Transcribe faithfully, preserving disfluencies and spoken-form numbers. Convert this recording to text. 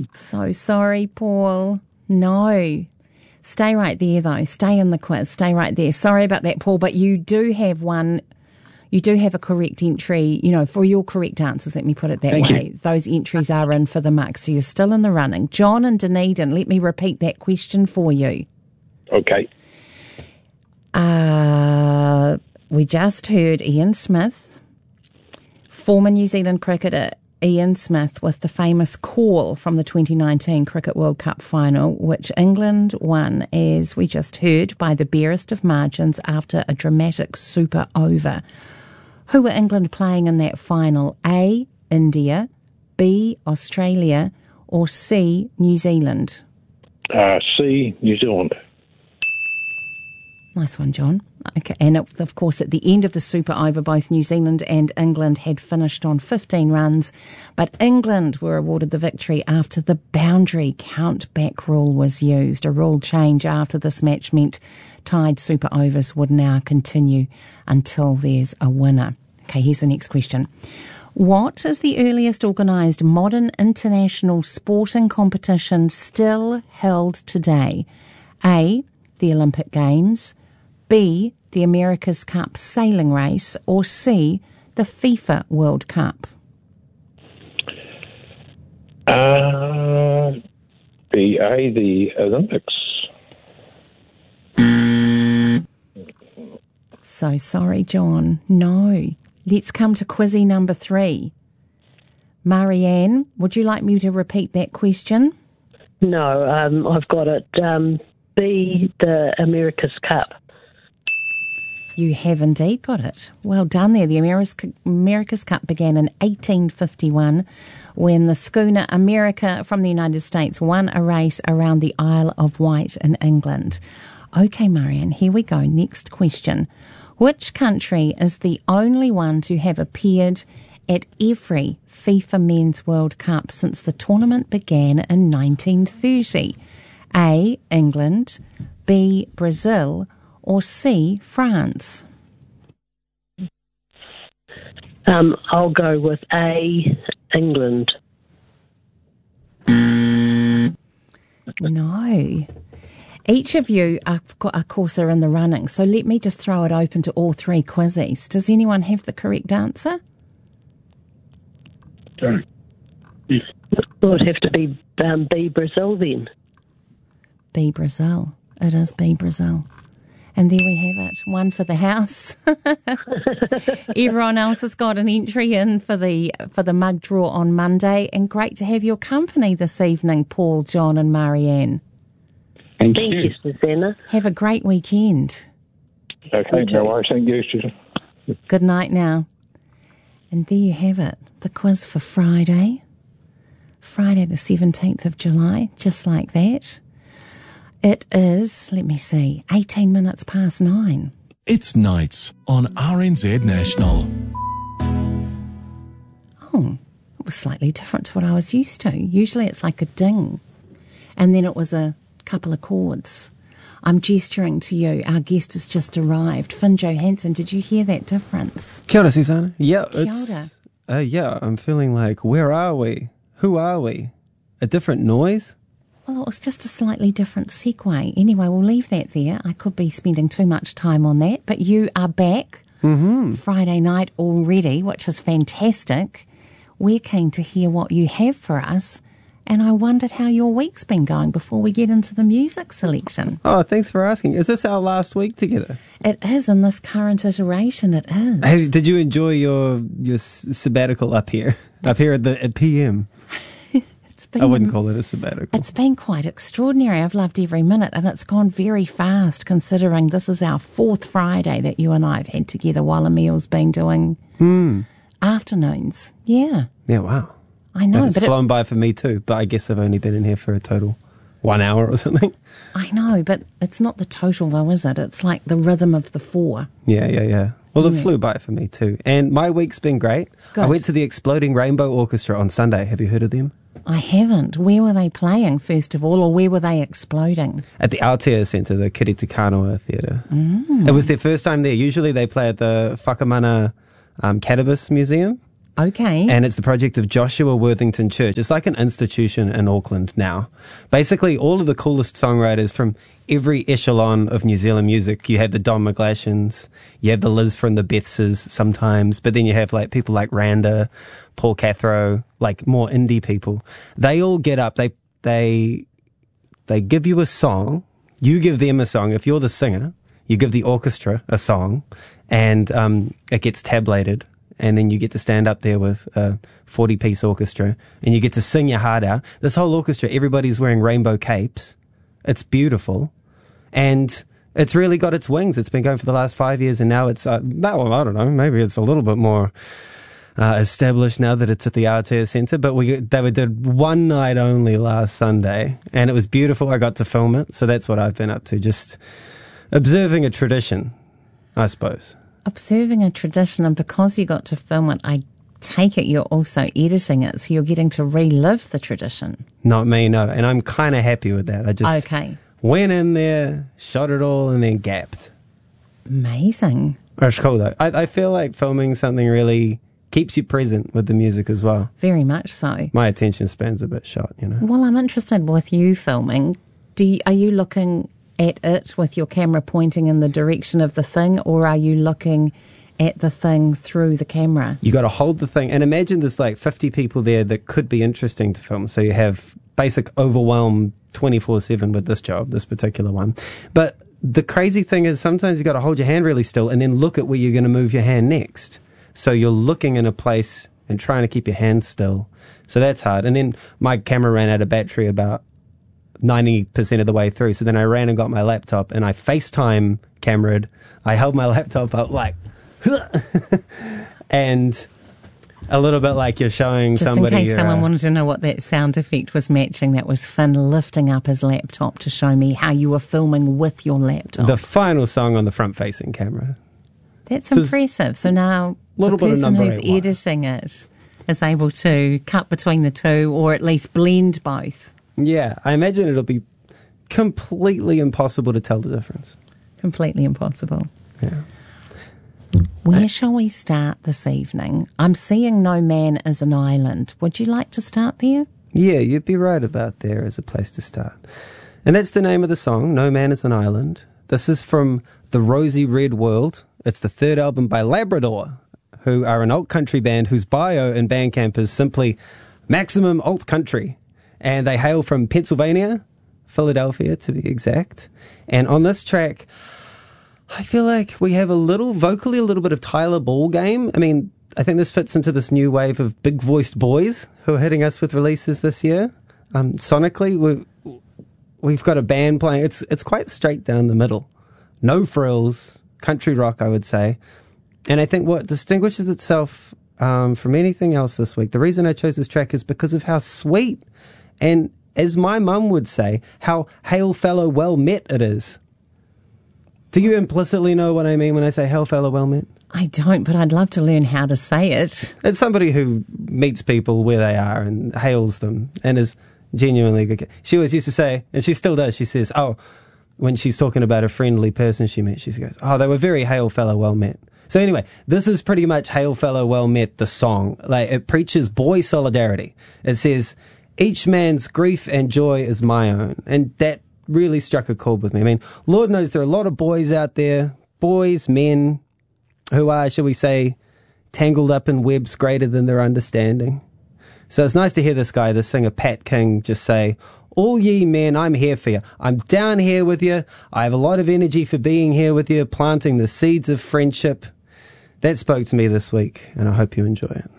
So sorry, Paul. No. Stay right there, though. Stay in the quiz. Stay right there. Sorry about that, Paul, but you do have one. You do have a correct entry, you know, for your correct answers, let me put it that Thank way. you. Those entries are in for the muck, so you're still in the running. John and Dunedin, let me repeat that question for you. Okay. Uh, we just heard Ian Smith, former New Zealand cricketer Ian Smith, with the famous call from the twenty nineteen Cricket World Cup final, which England won, as we just heard, by the barest of margins after a dramatic super over. Who were England playing in that final? A, India, B, Australia, or C, New Zealand? Uh, C, New Zealand. Nice one, John. Okay, and it, of course, at the end of the super over, both New Zealand and England had finished on fifteen runs, but England were awarded the victory after the boundary count-back rule was used. A rule change after this match meant tied super overs would now continue until there's a winner. Okay, here's the next question. What is the earliest organised modern international sporting competition still held today? A, the Olympic Games, B, the America's Cup sailing race, or C, the FIFA World Cup? Uh, the A, the Olympics. So sorry, John. No. Let's come to quizzy number three. Marianne, would you like me to repeat that question? No, um, I've got it. Um, B, the America's Cup. You have indeed got it. Well done there. The America's, America's Cup began in eighteen fifty-one when the schooner America from the United States won a race around the Isle of Wight in England. Okay, Marianne, here we go. Next question. Which country is the only one to have appeared at every FIFA Men's World Cup since the tournament began in nineteen thirty? A, England, B, Brazil, or C, France? Um, I'll go with A, England. No. Each of you, are, of course, are in the running, so let me just throw it open to all three quizzies. Does anyone have the correct answer? Sorry. Well, it'd have to be um, B, Brazil then. B, Brazil. It is B, Brazil. And there we have it. One for the house. Everyone else has got an entry in for the for the mug draw on Monday. And great to have your company this evening, Paul, John and Marianne. Thank, Thank you. you, Susanna. Have a great weekend. Okay, no worries. Thank you, Susan. Good night now. And there you have it. The quiz for Friday. Friday the seventeenth of July. Just like that. It is, let me see, eighteen minutes past nine. It's Nights on R N Z National. Oh, it was slightly different to what I was used to. Usually it's like a ding, and then it was a couple of chords. I'm gesturing to you. Our guest has just arrived. Finn Johansson, did you hear that difference? Kia ora, Susanna. Yeah, Kia it's, ora. Uh, yeah, I'm feeling like, where are we? Who are we? A different noise? Well, it was just a slightly different segue. Anyway, we'll leave that there. I could be spending too much time on that, but you are back Mm-hmm. Friday night already, which is fantastic. We're keen to hear what you have for us, and I wondered how your week's been going before we get into the music selection. Oh, thanks for asking. Is this our last week together? It is in this current iteration, it is. Hey, did you enjoy your your s- sabbatical up here? Up here at the at P M? It's been, I wouldn't call it a sabbatical. It's been quite extraordinary. I've loved every minute, and it's gone very fast considering this is our fourth Friday that you and I have had together while Emil's been doing Hmm. afternoons. Yeah, Yeah, wow. I know. It's but it, flown by for me too, but I guess I've only been in here for a total one hour or something. I know, but it's not the total though, is it? It's like the rhythm of the four. Yeah, yeah, yeah. Well, it Yeah. flew by for me too. And my week's been great. Good. I went to the Exploding Rainbow Orchestra on Sunday. Have you heard of them? I haven't. Where were they playing, first of all, or where were they exploding? At the Aotea Centre, the Kiritikanoa Theatre. Mm. It was their first time there. Usually they play at the Whakamana um, Cannabis Museum. Okay. And it's the project of Joshua Worthington Church. It's like an institution in Auckland now. Basically, all of the coolest songwriters from every echelon of New Zealand music. You have the Don McGlashans, you have the Liz from the Bethses sometimes, but then you have like people like Randa, Paul Cathro, like more indie people. They all get up, they, they, they give you a song, you give them a song. If you're the singer, you give the orchestra a song, and um, it gets tablated. And then you get to stand up there with a forty-piece orchestra, and you get to sing your heart out. This whole orchestra, everybody's wearing rainbow capes. It's beautiful. And it's really got its wings. It's been going for the last five years, and now it's, uh, well, I don't know, maybe it's a little bit more uh, established now that it's at the Aotea Centre. But we they were did one night only last Sunday, and it was beautiful. I got to film it, so that's what I've been up to, just observing a tradition, I suppose. Observing a tradition, and because you got to film it, I take it you're also editing it, so you're getting to relive the tradition. Not me, no. And I'm kind of happy with that. I just okay. went in there, shot it all, and then gapped. Amazing. It's cool, though. I, I feel like filming something really keeps you present with the music as well. Very much so. My attention span's a bit short, you know. Well, I'm interested with you filming. Do you, are you looking at it with your camera pointing in the direction of the thing, or are you looking at the thing through the camera? You got to hold the thing, and imagine there's like fifty people there that could be interesting to film. So you have basic overwhelm twenty-four seven with this job, this particular one. But the crazy thing is sometimes you got to hold your hand really still and then look at where you're going to move your hand next. So you're looking in a place and trying to keep your hand still. So that's hard. And then my camera ran out of battery about ninety percent of the way through. So then I ran and got my laptop, and I FaceTime camera'd. I held my laptop up like, and a little bit like you're showing Just somebody. Just in case someone uh, wanted to know what that sound effect was matching, that was Finn lifting up his laptop to show me how you were filming with your laptop. The final song on the front-facing camera. That's So impressive. So now little the bit of person number who's eight wire. editing it is able to cut between the two, or at least blend both. Yeah, I imagine it'll be completely impossible to tell the difference. Completely impossible. Yeah. Where Uh, shall we start this evening? I'm seeing No Man is an Island. Would you like to start there? Yeah, you'd be right about there as a place to start. And that's the name of the song, No Man is an Island. This is from The Rosy Red World. It's the third album by Labrador, who are an alt country band whose bio in Bandcamp is simply Maximum Alt Country. And they hail from Pennsylvania, Philadelphia to be exact. And on this track, I feel like we have a little, vocally, a little bit of Tyler Ballgame. I mean, I think this fits into this new wave of big-voiced boys who are hitting us with releases this year. Um, sonically, we've, we've got a band playing. It's, it's quite straight down the middle. No frills, country rock, I would say. And I think what distinguishes itself um, from anything else this week, the reason I chose this track is because of how sweet and, as my mum would say, how hail fellow well met it is. Do you implicitly know what I mean when I say hail fellow well met? I don't, but I'd love to learn how to say it. It's somebody who meets people where they are and hails them and is genuinely good. She always used to say, and she still does, she says, oh, when she's talking about a friendly person she met, she goes, oh, they were very hail fellow well met. So anyway, this is pretty much hail fellow well met, the song. Like, it preaches boy solidarity. It says, each man's grief and joy is my own. And that really struck a chord with me. I mean, Lord knows there are a lot of boys out there, boys, men, who are, shall we say, tangled up in webs greater than their understanding. So it's nice to hear this guy, the singer Pat King, just say, all ye men, I'm here for you. I'm down here with you. I have a lot of energy for being here with you, planting the seeds of friendship. That spoke to me this week, and I hope you enjoy it.